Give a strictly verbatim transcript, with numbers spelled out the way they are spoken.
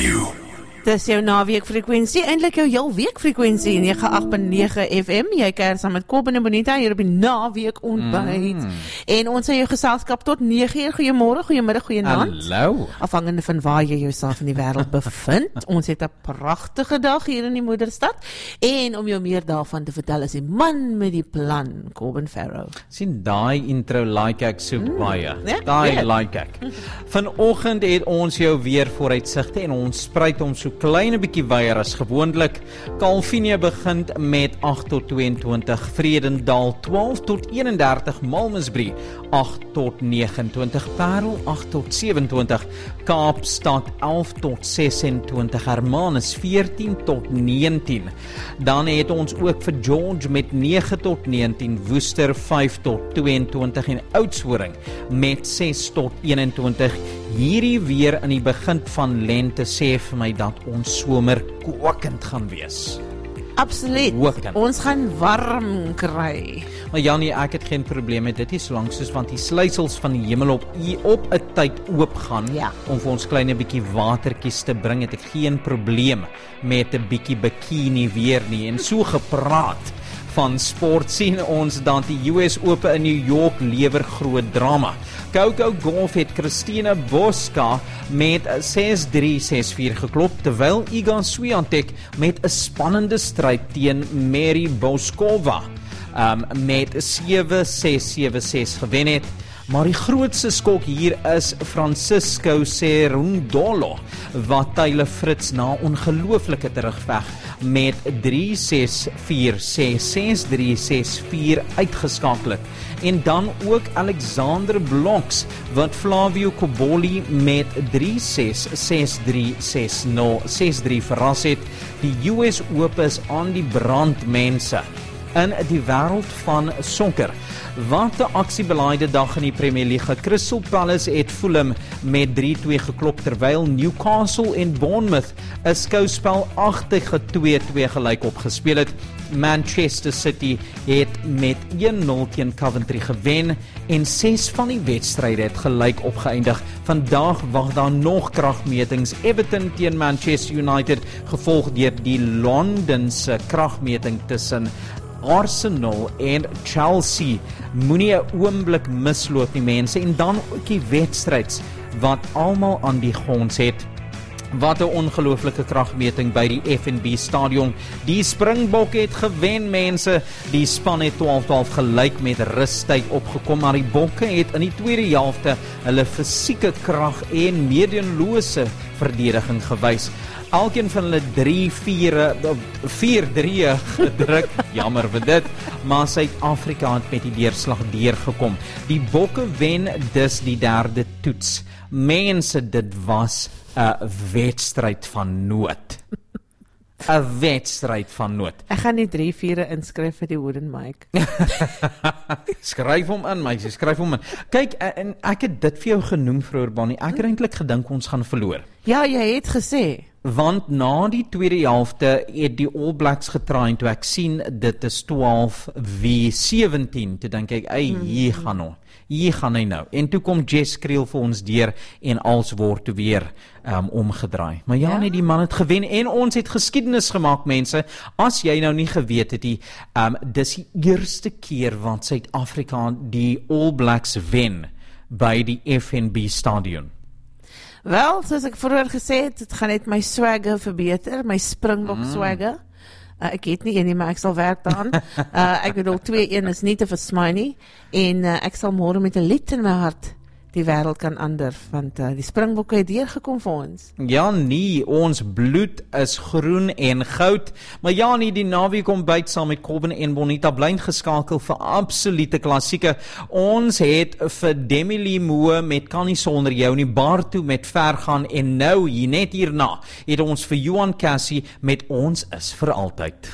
you. Dis jou naweekfrekwensie, eintlik jou heel weekfrekwensie, nege agt punt nege F M. Jy kuier saam met Kobben en Bonita hier op die naweek ontbyt. Mm. En ons het jou geselskap tot nege uur. Goeiemôre, goeiemiddag, goeienaand. Hallo. Afhangende van waar jy jouself in die wêreld bevind. Ons het 'n pragtige dag hier in die moederstad. En om jou meer daarvan te vertel is die man met die plan, Kobben Farrow. Sien, daai intro like ek so mm. baie. Ja, daai weet. like ek. Vanoggend het ons jou weer vooruitsigte en ons spruit om so klein 'n bietjie weier as gewoonlik. Calvinia begin met agt tot tweeëntwintig, Vredendal twaalf tot eenendertig, Malmesbury agt tot negenentwintig, Parel agt tot sewentwintig, Kaapstad elf tot sesentwintig, Hermanus veertien tot negentien. Dan het ons ook vir George met nege tot negentien, Woester vyf tot tweeëntwintig en Oudtshoorn met ses tot eenentwintig. Hierdie weer in die begin van lente sê vir my dat ons somer kokend gaan wees. Absoluut. Kokend. Ons gaan warm kry. Maar Janie, ek het geen probleem met dit nie, solank soos want die sluisels van die hemel op op 'n tyd oop gaan Ja. om vir ons klein 'n bietjie watertjies te bring, het ek geen probleem met 'n bietjie bikini weer nie. En so gepraat van sport sien ons dan die U S Open in New York lewer groot drama. Coco Gauff het Christina Boska met ses drie ses vier geklop, terwyl Iga Swiatek met 'n spannende stryd teen Mary Boskova um, met sewe ses sewe ses gewen het. Maar die grootste skok hier is Francisco Cerundolo, wat Taylor Fritz na ongelooflike terugveg met drie ses vier ses ses drie ses vier uitgeskakel het. En dan ook Alexander Blocks wat Flavio Cobolli met drie ses ses drie ses nul ses drie verras het. Die U S Open is aan die brand, mense, in die wêreld van sokker. Wat 'n aksiebelaaide dag in die Premier League. Crystal Palace het Fulham met drie twee geklop, terwyl Newcastle en Bournemouth 'n skouspelagtige twee twee gelyk opgespeel het. Manchester City het met een nul teen Coventry gewen en ses van die wedstryde het gelyk opgeëindig. Vandag wag daar nog kragmetings. Everton teen Manchester United, gevolg deur die Londense kragmeting tussen Arsenal en Chelsea. Moenie 'n oomblik misloop nie, mense. En dan ook die wedstryds wat almal aan die gons het. Wat 'n ongelooflike kragmeting by die F N B stadion. Die Springbokke het gewen, mense. Die span het twaalf twaalf gelyk met rustyd opgekom, maar die Bokke het in die tweede helfte hulle fisieke krag en meedoenlose verdediging gewys. Elkeen van hulle drie vier drie gedruk, jammer vir dit, maar Suid-Afrika het met die deurslag deurgekom. Die Bokke wen dus die derde toets. Mense, dit was 'n wedstryd van nood. 'n wedstryd van nood. Ek gaan nie drie vier inskryf vir die wooden mic. Skryf hom in, meisie, skryf hom in. Kyk, en ek het dit vir jou genoem, vroeër Bonnie. Ek het eintlik gedink ons gaan verloor. Ja, jy het gesê. Want na die tweede helfte het die All Blacks getraai en toe ek sien dit is twaalf v sewentien, toe dink ek, ei, hier gaan hy, hier gaan hy nou. En toe kom Jess Kriel vir ons deur en als word toe weer um, omgedraai. Maar ja, ja, nee, die man het gewen en ons het geskiedenis gemaak, mense. As jy nou nie geweet het nie, um, dis die eerste keer wat Suid-Afrika die All Blacks wen by die F N B stadion. Wel, soos ek vroeër gesê het, dit gaan net my swagger verbeter, my Springbok mm. swagger. Uh, ek het nie een nie, maar ek sal werk daaraan. uh, ek bedoel, twee een is nie te versmaai nie, en uh, ek sal môre met 'n lied in my hart die wêreld kan ander, want uh, die Springbokke het deurgekom vir ons. Ja nie, ons bloed is groen en goud, maar ja nie, die naweek ontbyt saam met Kobben en Bonita bly geskakel vir absolute klassieke. Ons het vir Demi Lee Moore met Kan nie sonder jou nie, Bartu met Vergaan en nou hier net hierna het ons vir Johan Cassie met Ons is vir altyd.